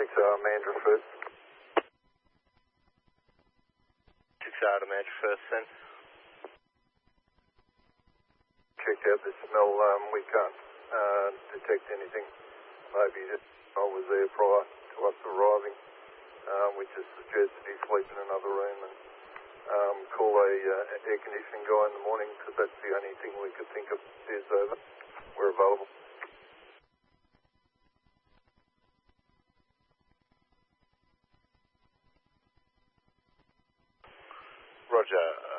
6R Mandra first. 6R to Mandra first, then. Checked out the smell. We can't detect anything. Maybe the smell was there prior to us arriving, which just suggests he's sleeping in another room, and call a air conditioning guy in the morning, because that's the only thing we could think of is over. We're available. Roger.